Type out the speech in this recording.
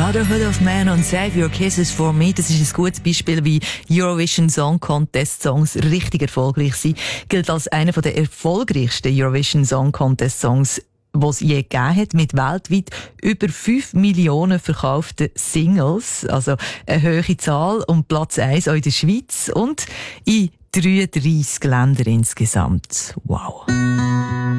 Brotherhood of Man und Save Your Kisses for Me, das ist ein gutes Beispiel, wie Eurovision Song Contest Songs richtig erfolgreich sind. Gilt als einer der erfolgreichsten Eurovision Song Contest Songs, was es je gegeben hat, mit weltweit über 5 Millionen verkauften Singles, also eine hohe Zahl, und Platz 1 auch in der Schweiz und in 33 Ländern insgesamt. Wow.